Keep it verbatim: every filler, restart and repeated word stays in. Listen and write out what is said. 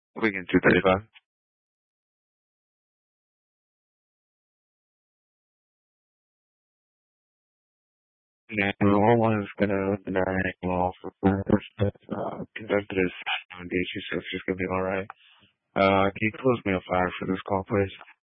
Weekend two thirty-five. Yeah, no one is gonna deny law for first. Uh, conducted as foundation, so it's just gonna be alright. Uh, can you close me a fire for this call, please?